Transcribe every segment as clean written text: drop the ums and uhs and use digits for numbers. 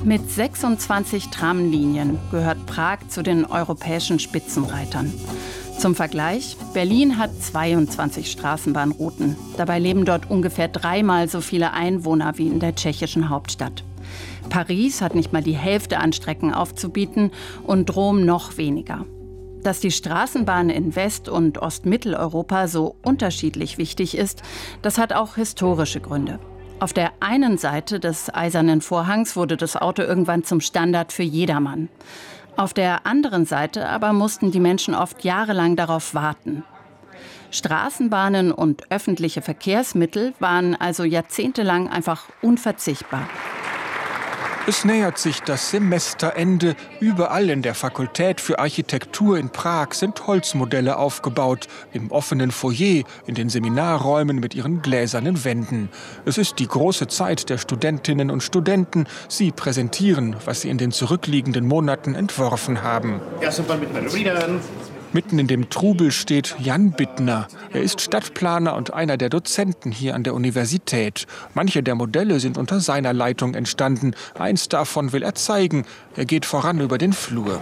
Mit 26 Tramlinien gehört Prag zu den europäischen Spitzenreitern. Zum Vergleich, Berlin hat 22 Straßenbahnrouten. Dabei leben dort ungefähr 3-mal so viele Einwohner wie in der tschechischen Hauptstadt. Paris hat nicht mal die Hälfte an Strecken aufzubieten und Rom noch weniger. Dass die Straßenbahn in West- und Ostmitteleuropa so unterschiedlich wichtig ist, das hat auch historische Gründe. Auf der einen Seite des Eisernen Vorhangs wurde das Auto irgendwann zum Standard für jedermann. Auf der anderen Seite aber mussten die Menschen oft jahrelang darauf warten. Straßenbahnen und öffentliche Verkehrsmittel waren also jahrzehntelang einfach unverzichtbar. Es nähert sich das Semesterende. Überall in der Fakultät für Architektur in Prag sind Holzmodelle aufgebaut. Im offenen Foyer, in den Seminarräumen mit ihren gläsernen Wänden. Es ist die große Zeit der Studentinnen und Studenten. Sie präsentieren, was sie in den zurückliegenden Monaten entworfen haben. Mitten in dem Trubel steht Jan Bittner. Er ist Stadtplaner und einer der Dozenten hier an der Universität. Manche der Modelle sind unter seiner Leitung entstanden. Eins davon will er zeigen. Er geht voran über den Flur.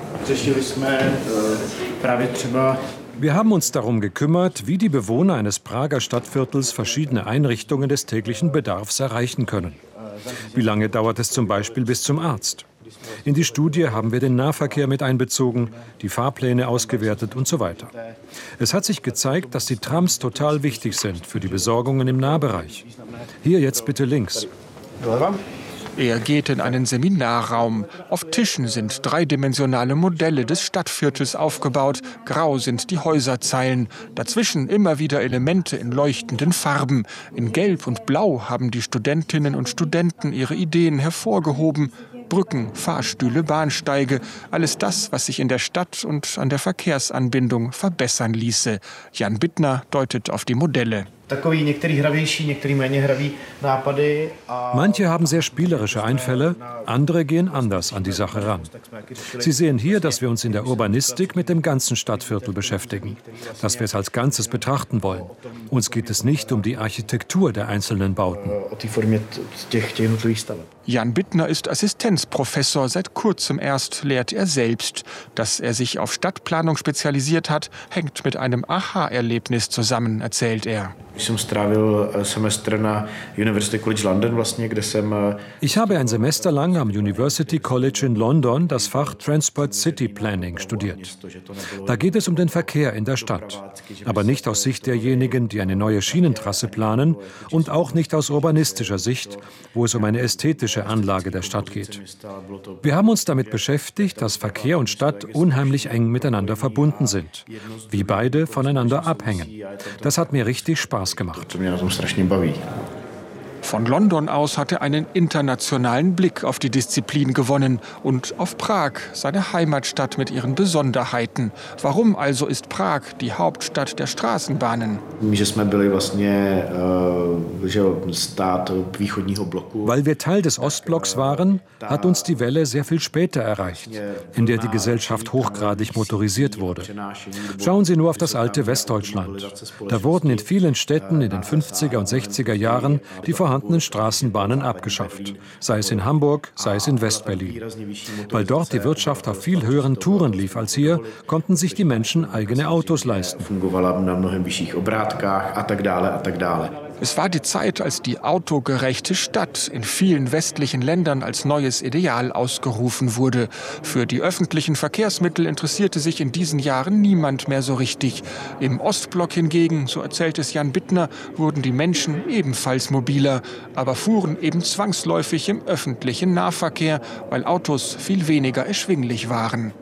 Wir haben uns darum gekümmert, wie die Bewohner eines Prager Stadtviertels verschiedene Einrichtungen des täglichen Bedarfs erreichen können. Wie lange dauert es zum Beispiel bis zum Arzt? In die Studie haben wir den Nahverkehr mit einbezogen, die Fahrpläne ausgewertet und so weiter. Es hat sich gezeigt, dass die Trams total wichtig sind für die Besorgungen im Nahbereich. Hier jetzt bitte links. Er geht in einen Seminarraum. Auf Tischen sind dreidimensionale Modelle des Stadtviertels aufgebaut. Grau sind die Häuserzeilen. Dazwischen immer wieder Elemente in leuchtenden Farben. In Gelb und Blau haben die Studentinnen und Studenten ihre Ideen hervorgehoben. Brücken, Fahrstühle, Bahnsteige, alles das, was sich in der Stadt und an der Verkehrsanbindung verbessern ließe. Jan Bittner deutet auf die Modelle. Manche haben sehr spielerische Einfälle, andere gehen anders an die Sache ran. Sie sehen hier, dass wir uns in der Urbanistik mit dem ganzen Stadtviertel beschäftigen, dass wir es als Ganzes betrachten wollen. Uns geht es nicht um die Architektur der einzelnen Bauten. Jan Bittner ist Assistenzprofessor. Seit kurzem erst lehrt er selbst. Dass er sich auf Stadtplanung spezialisiert hat, hängt mit einem Aha-Erlebnis zusammen, erzählt er. Ich habe ein Semester lang am University College in London das Fach Transport City Planning studiert. Da geht es um den Verkehr in der Stadt. Aber nicht aus Sicht derjenigen, die eine neue Schienentrasse planen und auch nicht aus urbanistischer Sicht, wo es um eine ästhetische Anlage der Stadt geht. Wir haben uns damit beschäftigt, dass Verkehr und Stadt unheimlich eng miteinander verbunden sind, wie beide voneinander abhängen. Das hat mir richtig Spaß gemacht. Von London aus hat er einen internationalen Blick auf die Disziplin gewonnen und auf Prag, seine Heimatstadt mit ihren Besonderheiten. Warum also ist Prag die Hauptstadt der Straßenbahnen? Weil wir Teil des Ostblocks waren, hat uns die Welle sehr viel später erreicht, in der die Gesellschaft hochgradig motorisiert wurde. Schauen Sie nur auf das alte Westdeutschland. Da wurden in vielen Städten in den 50er und 60er Jahren die vorhandenen Straßenbahnen abgeschafft, sei es in Hamburg, sei es in Westberlin. Weil dort die Wirtschaft auf viel höheren Touren lief als hier, konnten sich die Menschen eigene Autos leisten. Es war die Zeit, als die autogerechte Stadt in vielen westlichen Ländern als neues Ideal ausgerufen wurde. Für die öffentlichen Verkehrsmittel interessierte sich in diesen Jahren niemand mehr so richtig. Im Ostblock hingegen, so erzählt es Jan Bittner, wurden die Menschen ebenfalls mobiler, aber fuhren eben zwangsläufig im öffentlichen Nahverkehr, weil Autos viel weniger erschwinglich waren.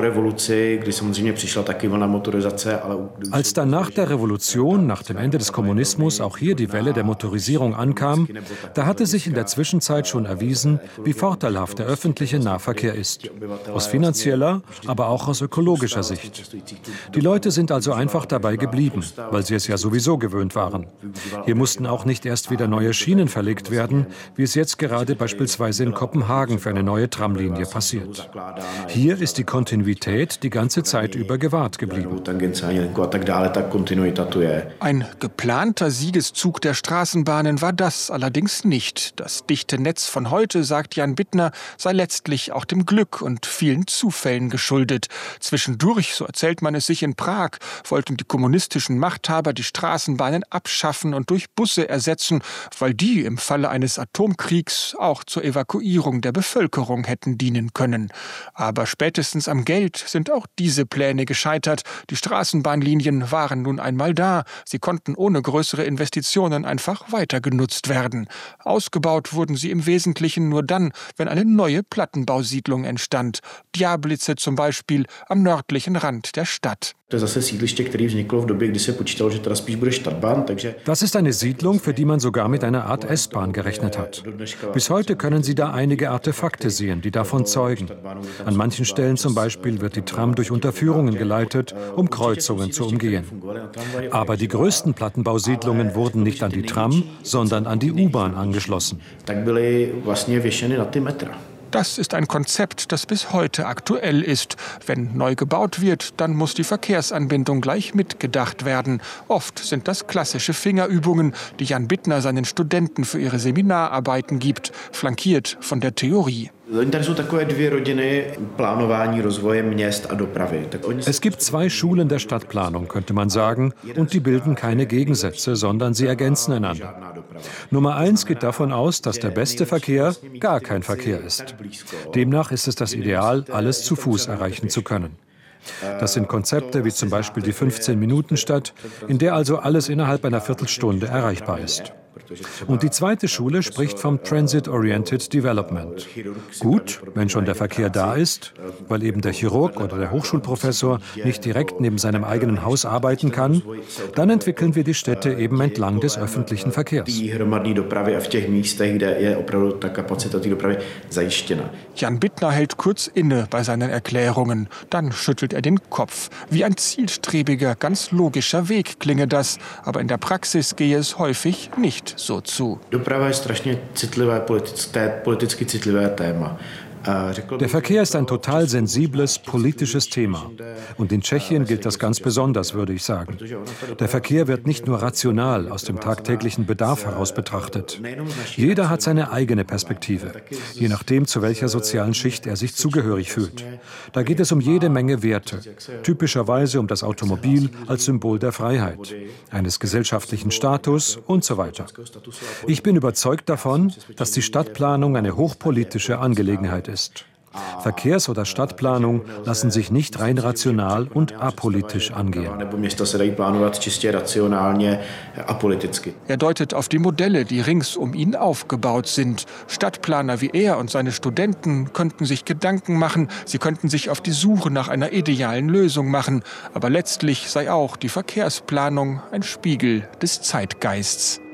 Als dann nach der Revolution, nach dem Ende des Kommunismus, auch hier die Welle der Motorisierung ankam, da hatte sich in der Zwischenzeit schon erwiesen, wie vorteilhaft der öffentliche Nahverkehr ist. Aus finanzieller, aber auch aus ökologischer Sicht. Die Leute sind also einfach dabei geblieben, weil sie es ja sowieso gewöhnt waren. Hier mussten auch nicht erst wieder neue Schienen verlegt werden, wie es jetzt gerade beispielsweise in Kopenhagen für eine neue Tramlinie passiert. Hier ist die Kontinuität Kontinuität die ganze Zeit über gewahrt geblieben. Ein geplanter Siegeszug der Straßenbahnen war das allerdings nicht. Das dichte Netz von heute, sagt Jan Bittner, sei letztlich auch dem Glück und vielen Zufällen geschuldet. Zwischendurch, so erzählt man es sich in Prag, wollten die kommunistischen Machthaber die Straßenbahnen abschaffen und durch Busse ersetzen, weil die im Falle eines Atomkriegs auch zur Evakuierung der Bevölkerung hätten dienen können. Aber spätestens am Geld sind auch diese Pläne gescheitert. Die Straßenbahnlinien waren nun einmal da. Sie konnten ohne größere Investitionen einfach weiter genutzt werden. Ausgebaut wurden sie im Wesentlichen nur dann, wenn eine neue Plattenbausiedlung entstand. Diablice zum Beispiel am nördlichen Rand der Stadt. Das ist eine Siedlung, für die man sogar mit einer Art S-Bahn gerechnet hat. Bis heute können Sie da einige Artefakte sehen, die davon zeugen. An manchen Stellen zum Beispiel wird die Tram durch Unterführungen geleitet, um Kreuzungen zu umgehen. Aber die größten Plattenbausiedlungen wurden nicht an die Tram, sondern an die U-Bahn angeschlossen. Das ist ein Konzept, das bis heute aktuell ist. Wenn neu gebaut wird, dann muss die Verkehrsanbindung gleich mitgedacht werden. Oft sind das klassische Fingerübungen, die Jan Bittner seinen Studenten für ihre Seminararbeiten gibt, flankiert von der Theorie. Es gibt zwei Schulen der Stadtplanung, könnte man sagen, und die bilden keine Gegensätze, sondern sie ergänzen einander. Nummer 1 geht davon aus, dass der beste Verkehr gar kein Verkehr ist. Demnach ist es das Ideal, alles zu Fuß erreichen zu können. Das sind Konzepte wie zum Beispiel die 15-Minuten-Stadt, in der also alles innerhalb einer Viertelstunde erreichbar ist. Und die zweite Schule spricht vom Transit-Oriented Development. Gut, wenn schon der Verkehr da ist, weil eben der Chirurg oder der Hochschulprofessor nicht direkt neben seinem eigenen Haus arbeiten kann, dann entwickeln wir die Städte eben entlang des öffentlichen Verkehrs. Jan Bittner hält kurz inne bei seinen Erklärungen. Dann schüttelt er den Kopf. Wie ein zielstrebiger, ganz logischer Weg klinge das. Aber in der Praxis gehe es häufig nicht so zu. Der Verkehr ist ein total sensibles politisches Thema. Und in Tschechien gilt das ganz besonders, würde ich sagen. Der Verkehr wird nicht nur rational aus dem tagtäglichen Bedarf heraus betrachtet. Jeder hat seine eigene Perspektive, je nachdem, zu welcher sozialen Schicht er sich zugehörig fühlt. Da geht es um jede Menge Werte, typischerweise um das Automobil als Symbol der Freiheit, eines gesellschaftlichen Status und so weiter. Ich bin überzeugt davon, dass die Stadtplanung eine hochpolitische Angelegenheit ist. Verkehrs- oder Stadtplanung lassen sich nicht rein rational und apolitisch angehen. Er deutet auf die Modelle, die rings um ihn aufgebaut sind. Stadtplaner wie er und seine Studenten könnten sich Gedanken machen, sie könnten sich auf die Suche nach einer idealen Lösung machen. Aber letztlich sei auch die Verkehrsplanung ein Spiegel des Zeitgeists.